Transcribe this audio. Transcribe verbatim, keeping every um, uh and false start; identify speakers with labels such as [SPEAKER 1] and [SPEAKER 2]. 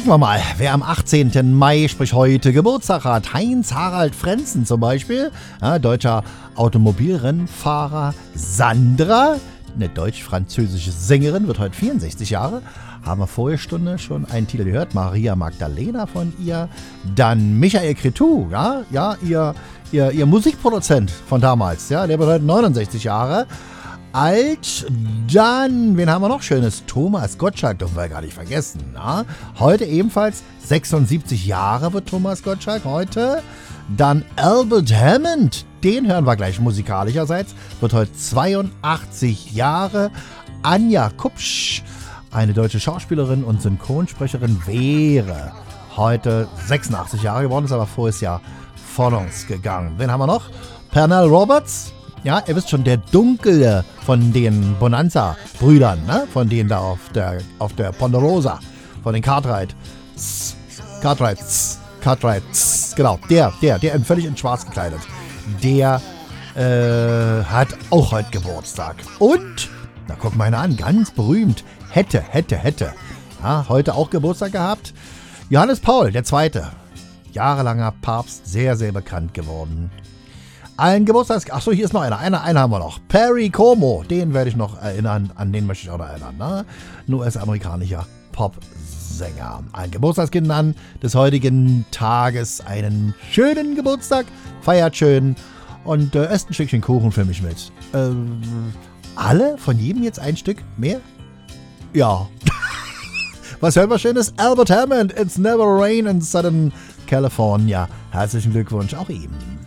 [SPEAKER 1] Gucken wir mal, wer am achtzehnten Mai, sprich heute, Geburtstag hat. Heinz-Harald Frentzen zum Beispiel, ja, deutscher Automobilrennfahrer. Sandra, eine deutsch-französische Sängerin, wird heute vierundsechzig Jahre. Haben wir vorige Stunde schon einen Titel gehört, Maria Magdalena von ihr. Dann Michael Cretu, ja, ja, ihr, ihr, ihr Musikproduzent von damals, ja, der wird heute neunundsechzig Jahre alt. Dann, wen haben wir noch Schönes? Thomas Gottschalk, dürfen wir gar nicht vergessen. Na? Heute ebenfalls sechsundsiebzig Jahre wird Thomas Gottschalk heute. Dann Albert Hammond, den hören wir gleich musikalischerseits, wird heute zweiundachtzig Jahre. Anja Kupsch, eine deutsche Schauspielerin und Synchronsprecherin, wäre heute sechsundachtzig Jahre geworden, ist aber voriges Jahr von uns gegangen. Wen haben wir noch? Pernell Roberts. Ja, ihr wisst schon, der Dunkle von den Bonanza-Brüdern, ne? Von denen da auf der, auf der Ponderosa, von den Cartwright. Cartwright, Cartwright, genau, der, der, der völlig in schwarz gekleidet. Der äh, hat auch heute Geburtstag. Und, na guck mal einer an, ganz berühmt, hätte, hätte, hätte. Ja, heute auch Geburtstag gehabt. Johannes Paul, der Zweite. Jahrelanger Papst, sehr, sehr bekannt geworden. Ein Geburtstags... Achso, hier ist noch einer. Einer, einen haben wir noch. Perry Como. Den werde ich noch erinnern. An den möchte ich auch noch erinnern. Ne? Ein U S-amerikanischer Popsänger. Ein Geburtstagskind an des heutigen Tages. Einen schönen Geburtstag. Feiert schön. Und äh, esst ein Stückchen Kuchen für mich mit. Äh, alle? Von jedem jetzt ein Stück? Mehr? Ja. Was hören wir Schönes? Albert Hammond. It's never rain in Southern California. Herzlichen Glückwunsch auch ihm.